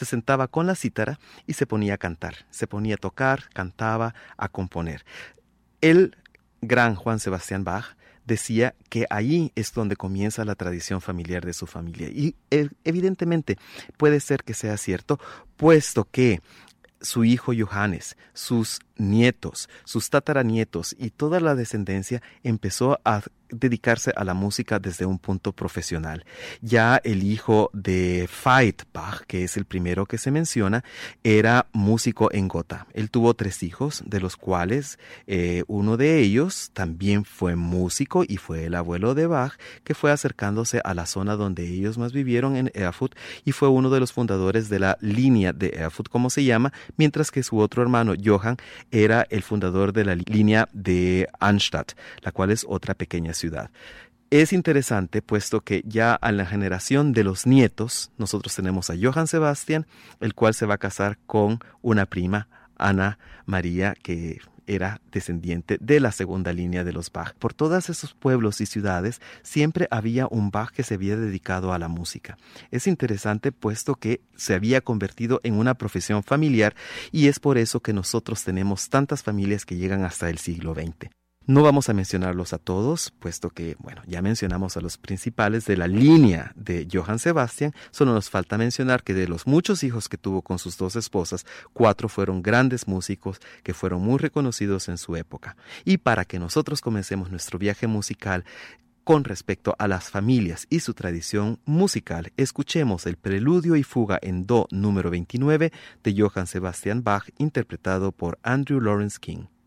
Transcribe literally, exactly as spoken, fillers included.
se sentaba con la cítara y se ponía a cantar. Se ponía a tocar, cantaba, a componer. El gran Juan Sebastián Bach decía que ahí es donde comienza la tradición familiar de su familia. Y eh, evidentemente puede ser que sea cierto, puesto que su hijo Johannes, sus nietos, sus tataranietos y toda la descendencia empezó a dedicarse a la música desde un punto profesional. Ya el hijo de Veit Bach, que es el primero que se menciona, era músico en Gotha. Él tuvo tres hijos, de los cuales eh, uno de ellos también fue músico y fue el abuelo de Bach, que fue acercándose a la zona donde ellos más vivieron en Erfurt y fue uno de los fundadores de la línea de Erfurt, como se llama, mientras que su otro hermano, Johann, era el fundador de la línea de Arnstadt, la cual es otra pequeña ciudad. Es interesante, puesto que ya a la generación de los nietos, nosotros tenemos a Johann Sebastian, el cual se va a casar con una prima, Ana María, que era descendiente de la segunda línea de los Bach. Por todos esos pueblos y ciudades siempre había un Bach que se había dedicado a la música. Es interesante, puesto que se había convertido en una profesión familiar, y es por eso que nosotros tenemos tantas familias que llegan hasta el siglo veinte. No vamos a mencionarlos a todos, puesto que, bueno, ya mencionamos a los principales de la línea de Johann Sebastian. Solo nos falta mencionar que de los muchos hijos que tuvo con sus dos esposas, cuatro fueron grandes músicos que fueron muy reconocidos en su época. Y para que nosotros comencemos nuestro viaje musical con respecto a las familias y su tradición musical, escuchemos el Preludio y Fuga en Do número veintinueve de Johann Sebastian Bach, interpretado por Andrew Lawrence King.